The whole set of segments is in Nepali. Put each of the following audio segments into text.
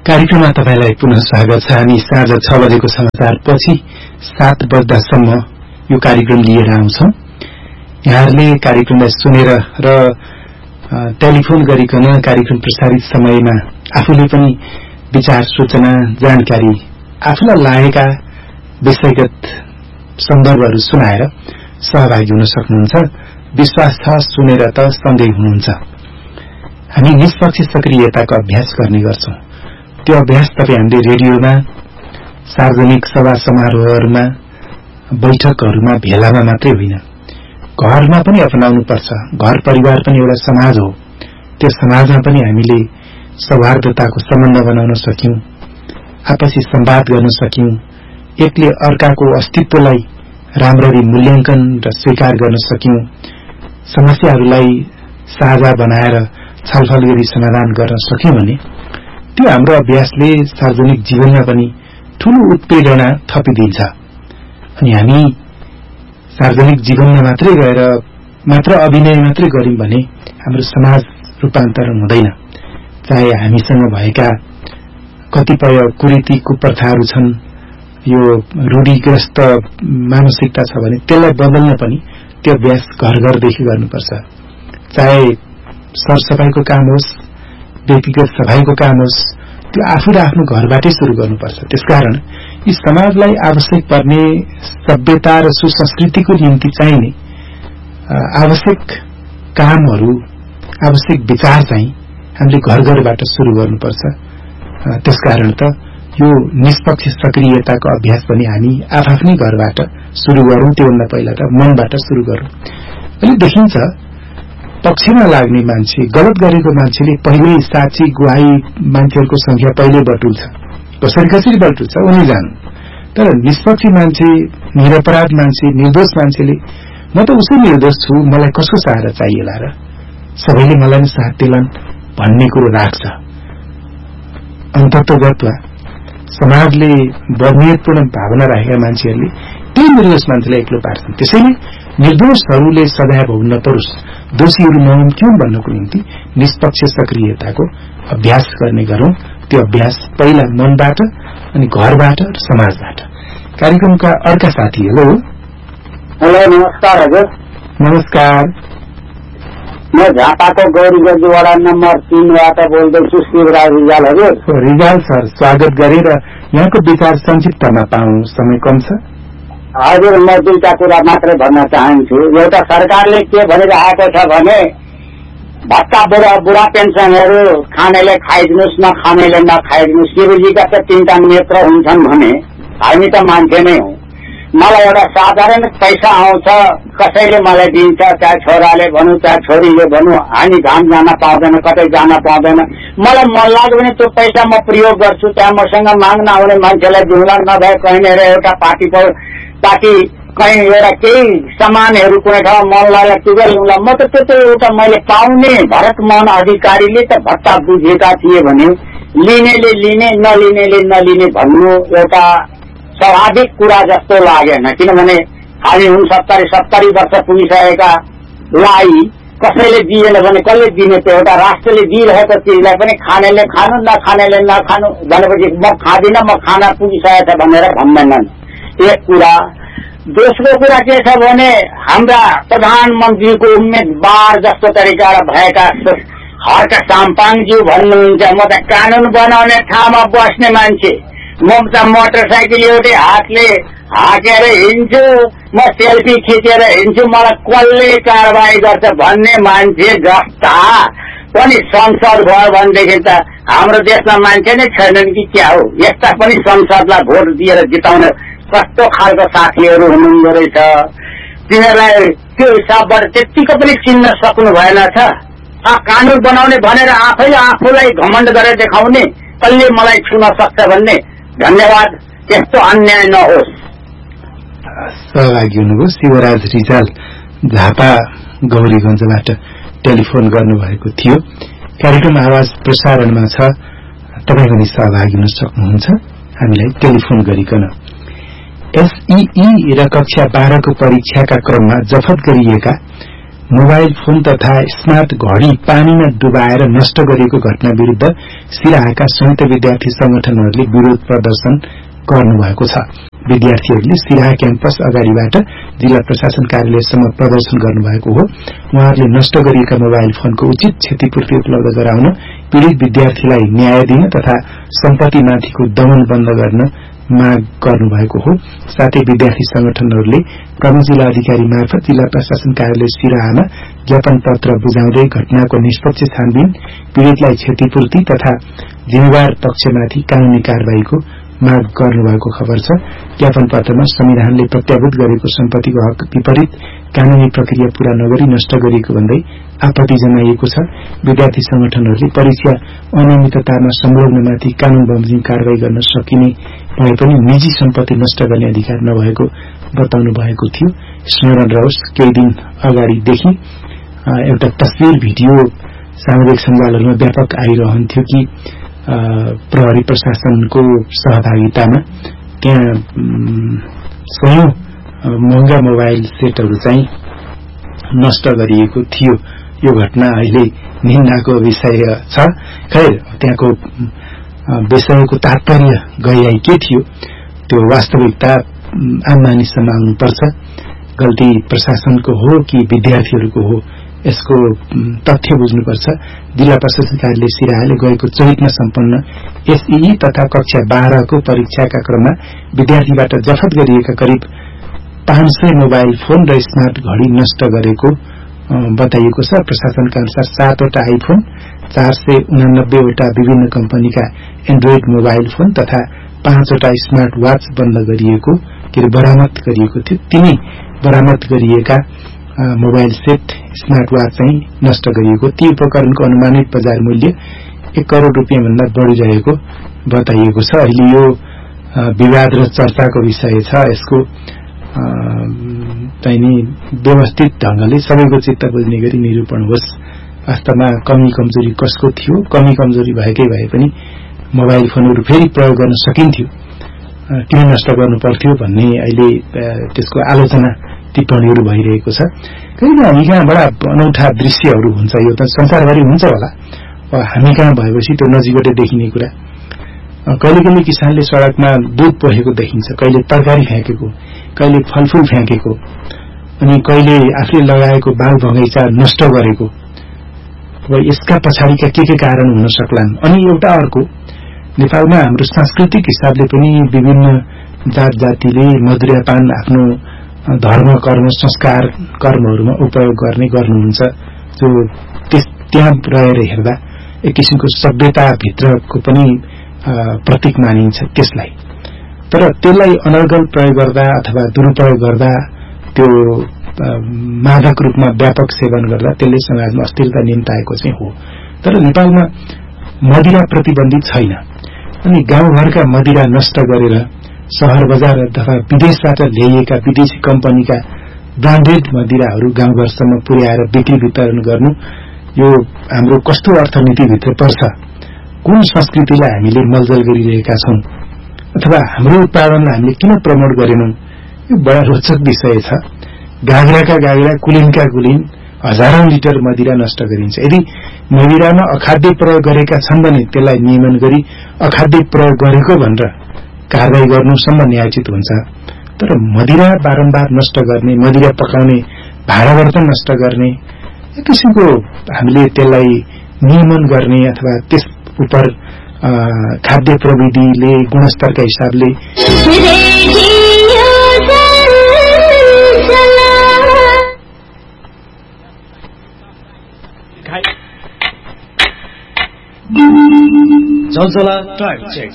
कार्यक्रममा तपाईलाई पुनः स्वागत छ। हामी साँझ 6 बजेको समाचार पछि 7 बज्दासम्म यो कार्यक्रम लिएर आउँछौं। यहाँहरूले कार्यक्रमलाई सुनेर र टेलिफोन गरिकन कार्यक्रम प्रसारित समयमा आफूले पनि विचार, सूचना, जानकारी, आफूलाई लागेका विषयगत सन्दर्भहरू सुनाएर सहभागी हुन सक्नुहुन्छ। विश्वास छ सुनेर त सँगै हुनुहुन्छ। हामी निष्पक्ष सक्रियताको अभ्यास गर्ने गर्छौं। त्यो अभ्यास तपाईं हामीले रेडियोमा, सार्वजनिक सभा समारोहहरूमा, बैठकहरूमा, भेलामा मात्रै होइन, घरमा पनि अपनाउनु पर्छ। घर परिवार पनि एउटा समाज हो। त्यो समाजमा पनि हामीले सौहार्दताको सम्बन्ध बनाउन सक्यौं, आपसी संवाद गर्न सक्यौं, एकले अर्काको अस्तित्वलाई राम्ररी मूल्याङ्कन र स्वीकार गर्न सक्यौं, समस्याहरूलाई साझा बनाएर छलफल गरी समाधान गर्न सक्यौं भने त्यो हाम्रो अभ्यासले सार्वजनिक जीवनमा पनि ठूलो उत्प्रेरणा थपिदिन्छ। अनि हामी सार्वजनिक जीवनमा मात्रै गएर मात्र अभिनय मात्रै गर्यौं भने हाम्रो समाज रूपान्तरण हुँदैन। चाहे हामीसँग भएका कतिपय कुरीति कुप्रथाहरू छन्, यो रूढिग्रस्त मानसिकता छ भने त्यसलाई बदल्न पनि त्यो अभ्यास घर घरदेखि गर्नुपर्छ। चाहे सरसफाईको काम होस्, व्यक्तिगत सफाईको काम होस्, त्यो आफू र आफ्नो घरबाटै शुरू गर्नुपर्छ। त्यसकारण यी समाजलाई आवश्यक पर्ने सभ्यता र सुसंस्कृतिको निम्ति चाहिने आवश्यक कामहरू, आवश्यक विचार चाहिँ हामीले घर घरबाट शुरू गर्नुपर्छ। त्यसकारण त यो निष्पक्ष सक्रियताको अभ्यास पनि हामी आफ्नै घरबाट शुरू गरौं। त्योभन्दा पहिला त मनबाट शुरू गरौं। अहिले देखिन्छ पक्षमा लाग्ने मान्छे, गलत गरेको मान्छेले पहिल्यै साक्षी गुहाई मान्छेहरूको संख्या पहिल्यै बटुल्छ। कसरी बटुल्छ उनी जानु। तर निष्पक्ष मान्छे, निरपराध मान्छे, निर्दोष मान्छेले म त उसै निर्दोष छु, मलाई कसको सहारा चाहिएला र, सबैले मलाई नै साथ दिलान् भन्ने कुरो राख्छ। अन्ततोगतमा समाजले बर्नियतपूर्ण भावना राखेका मान्छेहरूले त्यही निर्दोष मान्छेलाई एक्लो पार्छन्। त्यसैले निर्दोषहरूले सजाय भोग्न नपरोस्, दोषीहरू नहुन्थ्यौं भन्नको निम्ति निष्पक्ष सक्रियताको अभ्यास गर्ने गरौं। त्यो अभ्यास पहिला मनबाट, अनि घरबाट र समाजबाट। कार्यक्रमका अर्का साथी, हेलो। नमस्कार हजुर। नमस्कार। म झापाको गौरीगञ्ज वडा नम्बर 3 बाट बोल्दैछु, शिवराज रिजाल हजुर। रिजाल सर, स्वागत गरेर यहाँको विचार संक्षिप्तमा पाउँ, समय कम छ। हजुर, म दुईटा कुरा मात्रै भन्न चाहन्छु। एउटा, सरकारले के भनिरहेको छ भने भत्ता बुढा पेन्सनहरू खानेले खाइदिनुहोस्, नखानेले नखाइदिनुहोस्। शिवजीका त 3टा नेत्र हुन्छन् भने हामी त मान्छे नै हौ। मलाई एउटा साधारण पैसा आउँछ, कसैले मलाई दिन्छ, चाहे छोराले भनौँ चाहे छोरीले भनौँ, हामी घाम जान पाउँदैन, कतै जान पाउँदैन। मलाई मन लाग्यो भने त्यो पैसा म प्रयोग गर्छु। त्यहाँ मसँग माग्न आउने मान्छेलाई दिउँला, नभए कहीँ एउटा पार्टी कहीँ एउटा केही सामानहरू कुनै ठाउँमा मन लागेर पुगेर ल्याउँला। म त त्यो एउटा मैले पाउने भरत मोहन अधिकारीले त भत्ता बुझेका थिए भने लिनेले लिने, नलिनेले नलिने भन्नु एउटा स्वाभाविक कुरा जस्तो लागेन। किनभने हामी 70 वर्ष पुगिसकेकालाई कसैले दिएन भने कसले दिने? त्यो एउटा राष्ट्रले दिइरहेको चिजलाई पनि खानेले खानु, नखानेले नखानु भनेपछि म खाँदिनँ, म खाना पुगिसकेको छ भनेर भन्दैनन्। एक कुरा। दोस्रो कुरा के छ भने हाम्रा प्रधानमन्त्रीको उम्मेदवार जस्तो तरिका भएका हर्क साम्पाङज्यू भन्नुहुन्छ, म त कानून बनाउने ठाउँमा बस्ने मान्छे, म त मोटरसाइकल एउटै हातले हाँकेर हिँड्छु, म सेल्फी खिचेर हिँड्छु, मलाई कसले कारवाही गर्छ भन्ने मान्छे जस्ता पनि संसद भयो भनेदेखि त हाम्रो देशमा मान्छे नै छैनन् कि क्या हो? यस्ता पनि संसदलाई भोट दिएर जिताउने कस्तो खालको साथीहरू हुनुहुँदो रहेछ। तिनीहरूलाई त्यो हिसाबबाट त्यतिको पनि चिन्न सक्नु भएन छ। कानून बनाउने भनेर आफूलाई घमण्ड गरेर देखाउने, कसले मलाई छुन सक्छ भन्ने। धन्यवाद। त्यस्तो अन्याय नहोस्। सहभागी हुनुभयो शिवराज रिजाल, झापा गौरीगञ्जबाट टेलिफोन गर्नुभएको थियो। कार्यक्रम आवाज प्रसारणमा छ, तपाईँ पनि सहभागी हुन सक्नुहुन्छ हामीलाई टेलिफोन गरिकन। एसईई र कक्षा 12 को परीक्षाका क्रममा जफत गरिएका मोबाइल फोन तथा स्मार्ट घड़ी पानीमा डुबाएर नष्ट गरिएको घटना विरूद्ध सिराहाका संयुक्त विद्यार्थी संगठनहरूले विरोध प्रदर्शन गर्नुभएको छ। विद्यार्थीहरूले सिराहा क्याम्पस अगाडिबाट जिल्ला प्रशासन कार्यालयसम्म प्रदर्शन गर्नुभएको हो। उहाँहरूले नष्ट गरिएका मोबाइल फोनको उचित क्षतिपूर्ति उपलब्ध गराउन, पीड़ित विद्यार्थीलाई न्याय दिन तथा सम्पत्तिमाथिको दमन बन्द गर्न माग गर्नुभएको हो। साथै विद्यार्थी संगठनहरूले प्रमुख जिल्ला अधिकारी मार्फत जिल्ला प्रशासन कार्यालय सिराहामा ज्ञापन पत्र बुझाउँदै घटनाको निष्पक्ष छानबिन, पीड़ितलाई क्षतिपूर्ति तथा जिम्मेवार पक्षमाथि कानूनी कार्यवाहीको माग गर्नुभएको खबर छ। ज्ञापन पत्रमा संविधानले प्रत्याभूत गरेको सम्पत्तिको हक विपरीत कानूनी प्रक्रिया पूरा नगरी नष्ट गरिएको भन्दै आपत्ति जनाइएको छ। विद्यार्थी संगठनहरूले परीक्षा अनियमिततामा संलग्नमाथि कानून बमोजिम कार्यवाही गर्न सकिने भए पनि निजी सम्पत्ति नष्ट गर्ने अधिकार नभएको बताउनु भएको थियो। स्मरण रहोस्, केही दिन अगाडिदेखि एउटा तस्विर भिडियो सामाजिक सञ्जालहरूमा व्यापक आइरहन्थ्यो कि प्रहरी प्रशासनको सहभागितामा त्यहाँ सयौं महँगा मोबाइल सेटहरू चाहिँ नष्ट गरिएको थियो। यो घटना अहिले निन्दाको विषय छ। खैर, त्यहाँको विषयको तात्पर्य गइआई के थियो त्यो वास्तविकता आम मानिससम्म आउनुपर्छ। गल्ती प्रशासनको हो कि विद्यार्थीहरूको हो, यसको तथ्य बुझ्नुपर्छ। जिल्ला प्रशासन कार्यालय सिराहाले गएको चैतमा सम्पन्न एसईई तथा कक्षा 12 को परीक्षाका क्रममा विद्यार्थीबाट जफत गरिएका करिब 500 मोबाइल फोन र स्मार्ट घड़ी नष्ट गरेको बताइएको छ। प्रशासनका अनुसार 7 वटा आइफोन, 489 वटा विभिन्न कम्पनीका एन्ड्रोइड मोबाइल फोन तथा 5 वटा स्मार्ट वाच बरामद गरिएको थियो। तिनै बरामद गरिएका मोबाइल सेट, स्मार्ट वाच चाहिँ नष्ट गरिएको। ती उपकरणको अनुमानित बजार मूल्य 1 करोड़ रुपियाँ भन्दा बढ़ी रहेको बताइएको छ। अहिले यो विवाद र चर्चाको विषय छ। यसको चाहिँ व्यवस्थित ढंगले सबैको चित्त बुझ्ने गरी निरूपण होस्। वास्तवमा कमी कमजोरी कसको थियो, कमी कमजोरी भएकै भए पनि मोबाइल फोनहरू फेरि प्रयोग गर्न सकिन्थ्यो, किन नष्ट गर्नु पर्थ्यो भन्ने अहिले त्यसको आलोचना टिप्पणीहरू भइरहेको छ। कहिले हामी कहाँ बडा अनौठा दृश्यहरू हुन्छ। यो त संसारभरि हुन्छ होला, हामी कहाँ भएपछि त्यो नजिकबाटै देखिने कुरा। कहिले कहिले किसानले सड़कमा दूध पोखेको देखिन्छ, कहिले तरकारी फ्याँकेको, कहिले फलफूल फ्याँकेको, अनि कहिले आफूले लगाएको बाग बगैँचा नष्ट गरेको। यसका पछाडिका के कारण हुन सक्लान्। अनि एउटा अर्को, नेपालमा हाम्रो सांस्कृतिक हिसाबले पनि विभिन्न जात जातिले मदिरापान आफ्नो धर्म, कर्म, संस्कार, कर्महरूमा उपयोग गर्नुहुन्छ, जो त्यहाँ रहेर हेर्दा एक किसिमको सभ्यताभित्रको पनि प्रतीक मानिन्छ त्यसलाई। तर त्यसलाई अनर्गल प्रयोग गर्दा अथवा दुरुपयोग गर्दा, त्यो मादक रूपमा व्यापक सेवन गर्दा त्यसले समाजमा अस्थिरता निम्ताएको चाहिँ हो। तर नेपालमा मदिरा प्रतिबन्धित छैन। अनि गाउँघरका मदिरा नष्ट गरेर शहर बजार अथवा विदेशबाट ल्याइएका विदेशी कम्पनीका ब्रान्डेड मदिराहरू गाउँघरसम्म पुर्याएर बिक्री वितरण गर्नु, यो हाम्रो कस्तो अर्थनीतिभित्र पर्छ? कुन संस्कृतिलाई हामीले मलजल गरिरहेका छौं? अथवा हाम्रो उत्पादनलाई हामीले किन प्रमोट गरेनौं? यो बडा रोचक विषय छ। गाग्राका गाग्रा, कुलिनका कुलिन, हजारौं लिटर मदिरा नष्ट गरिन्छ। यदि मदिरामा अखाद्य प्रयोग गरेका छन् भने त्यसलाई नियमन गरी अखाद्य प्रयोग गरेको भनेर कारवाही गर्नुसम्म न्यायोचित हुन्छ। तर मदिरा बारम्बार नष्ट गर्ने, मदिरा पकाउने भाँडा बर्तन नष्ट गर्ने, एक किसिमको हामीले त्यसलाई नियमन गर्ने अथवा त्यस उप खाद्य प्रविधिले गुणस्तरका हिसाबले जलजला टाइम चेक।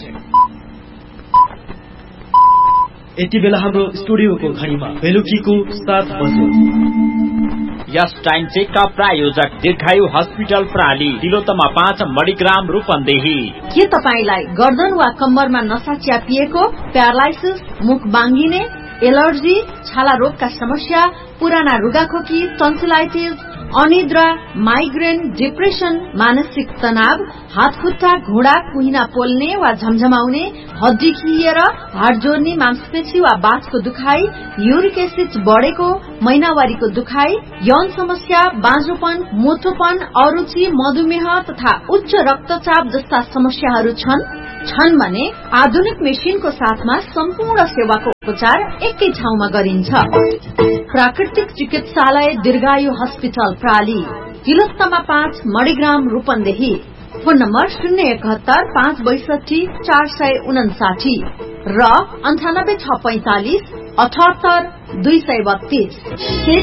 यति बेला हाम्रो स्टुडियोको घडीमा बेलुकीको 7 बज्यो। यस टाइम चेकका प्रायोजक दीर्घायु हस्पिटल प्राली, तिलोत्तमा 5 मणिग्राम रूपन्देही। के तपाईलाई गर्दन वा कम्मरमा नसा च्यापिएको, प्यारालाइसिस, मुख बाङ्गिने, एलर्जी, छाला रोगका समस्या, पुराना रुगाखोकी, टन्सिलाइटिस, अनिद्रा, माइग्रेन, डिप्रेसन, मानसिक तनाव, हातखुट्टा, घुँडा, कुहिना पोल्ने वा झमझमाउने, हड्डी खिएर, हाड जोड्ने, मांसपेशी वा बाछको दुखाइ, युरिक एसिड बढेको, महिनावारीको दुखाइ, यौन समस्या, बाँझोपन, मोटोपन, अरुचि, मधुमेह तथा उच्च रक्तचाप जस्ता समस्याहरू छन् भने आधुनिक मेसिनको साथमा सम्पूर्ण सेवाको उपचार एकै ठाउँमा गरिन्छ। प्राकृतिक चिकित्सालय दीर्घायु hospital प्राली, Tilottama 5, Manigram, Rupandehi. Phone number 071 562 459 र 98 645 78 232।